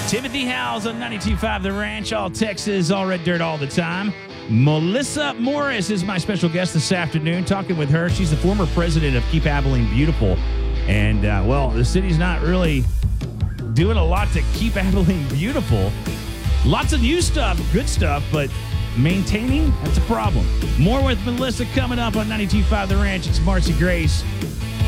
Timothy Howes on 92.5 The Ranch, all Texas, all red dirt all the time. Melissa Morris is my special guest this afternoon. Talking with her. She's the former president of Keep Abilene Beautiful. And, well, the city's not really doing a lot to keep Abilene beautiful. Lots of new stuff, good stuff, but maintaining, that's a problem. More with Melissa coming up on 92.5 The Ranch. It's Marcy Grace